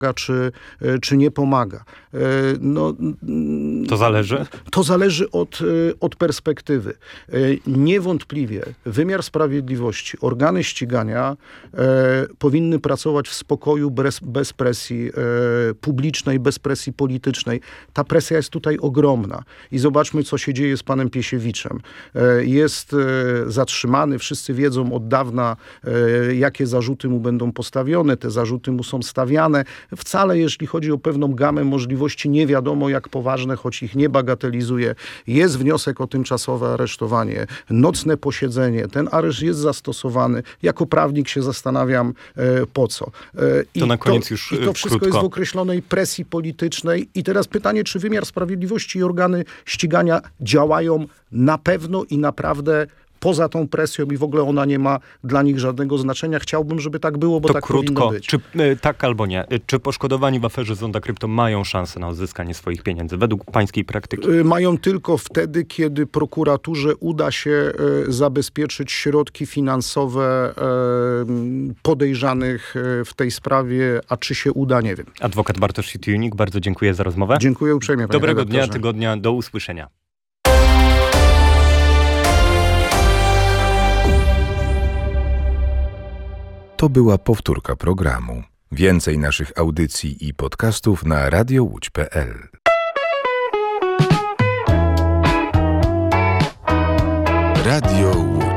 czy nie pomaga. To zależy? To zależy od perspektywy. Niewątpliwie wymiar sprawiedliwości, organy ścigania powinny pracować w spokoju, bez presji publicznej, bez presji politycznej. Ta presja jest tutaj ogromna. I zobaczmy, co się dzieje z panem Piesiewiczem. Jest zatrzymany, wszyscy wiedzą od dawna, jakie zarzuty mu będą postawione. Te zarzuty mu są stawiane. Wcale, jeśli chodzi o pewną gamę możliwości, nie wiadomo jak poważne, choć ich nie bagatelizuje. Jest wniosek o tymczasowe aresztowanie, nocne posiedzenie. Ten areszt jest zastosowany. Jako prawnik się zastanawiam, po co. To na koniec już I to wszystko krótko. jest w określonej presji politycznej. I teraz pytanie, czy wymiar sprawiedliwości i organy ścigania działają na pewno i naprawdę poza tą presją i w ogóle ona nie ma dla nich żadnego znaczenia. Chciałbym, żeby tak było, bo to tak krótko, powinno być. Czy tak albo nie? Czy poszkodowani w aferze Zonda Krypto mają szansę na odzyskanie swoich pieniędzy według pańskiej praktyki? Mają tylko wtedy, kiedy prokuraturze uda się zabezpieczyć środki finansowe podejrzanych w tej sprawie, a czy się uda, nie wiem. Adwokat Bartosz Sityjunik, bardzo dziękuję za rozmowę. Dziękuję uprzejmie, panie Dobrego redaktorze. dnia, tygodnia, do usłyszenia. To była powtórka programu. Więcej naszych audycji i podcastów na radiołódź.pl. Radio Łódź.